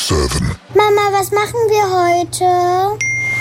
7. Mama, was machen wir heute?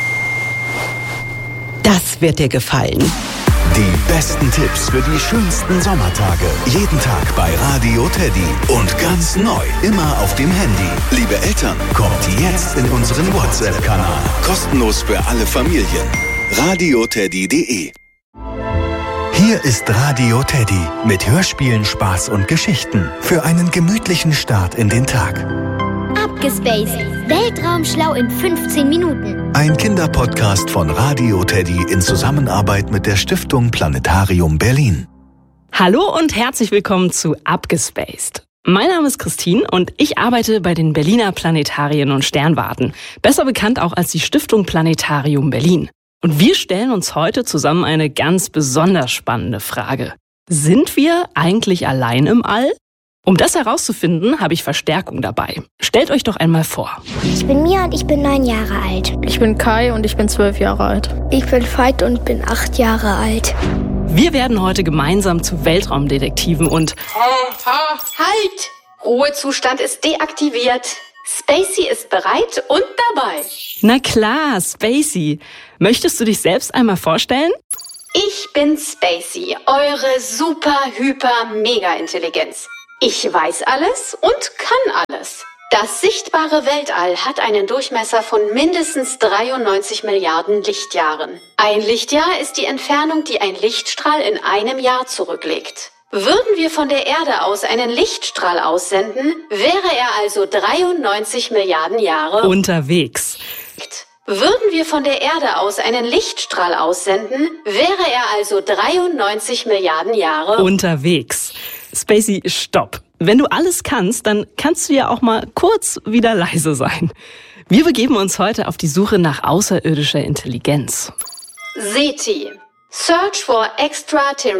Das wird dir gefallen. Die besten Tipps für die schönsten Sommertage. Jeden Tag bei Radio Teddy. Und ganz neu, immer auf dem Handy. Liebe Eltern, kommt jetzt in unseren WhatsApp-Kanal. Kostenlos für alle Familien. radioteddy.de. Hier ist Radio Teddy mit Hörspielen, Spaß und Geschichten für einen gemütlichen Start in den Tag. Abgespaced. Weltraumschlau in 15 Minuten. Ein Kinderpodcast von Radio Teddy in Zusammenarbeit mit der Stiftung Planetarium Berlin. Hallo und herzlich willkommen zu Abgespaced. Mein Name ist Christine und ich arbeite bei den Berliner Planetarien und Sternwarten, besser bekannt auch als die Stiftung Planetarium Berlin. Und wir stellen uns heute zusammen eine ganz besonders spannende Frage. Sind wir eigentlich allein im All? Um das herauszufinden, habe ich Verstärkung dabei. Stellt euch doch einmal vor. Ich bin Mia und ich bin 9 Jahre alt. Ich bin Kai und ich bin 12 Jahre alt. Ich bin Veit und bin 8 Jahre alt. Wir werden heute gemeinsam zu Weltraumdetektiven und... Halt! Ruhezustand ist deaktiviert. Spacey ist bereit und dabei. Na klar, Spacey. Möchtest du dich selbst einmal vorstellen? Ich bin Spacey, eure super-hyper-mega-Intelligenz. Ich weiß alles und kann alles. Das sichtbare Weltall hat einen Durchmesser von mindestens 93 Milliarden Lichtjahren. Ein Lichtjahr ist die Entfernung, die ein Lichtstrahl in einem Jahr zurücklegt. Würden wir von der Erde aus einen Lichtstrahl aussenden, wäre er also 93 Milliarden Jahre unterwegs. Würden wir von der Erde aus einen Lichtstrahl aussenden, wäre er also 93 Milliarden Jahre unterwegs. Spacey, stopp. Wenn du alles kannst, dann kannst du ja auch mal kurz wieder leise sein. Wir begeben uns heute auf die Suche nach außerirdischer Intelligenz. SETI. Search for Extraterrestrial